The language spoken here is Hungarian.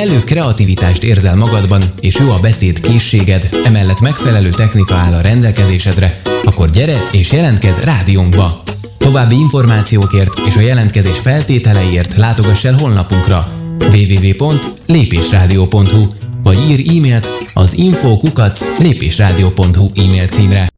kellő kreativitást érzel magadban, és jó a beszéd készséged, emellett megfelelő technika áll a rendelkezésedre, akkor gyere és jelentkezz rádiónkba! További információkért és a jelentkezés feltételeiért látogass el honlapunkra www.lépésradio.hu vagy írj e-mailt az info@lépésradio.hu e-mail címre.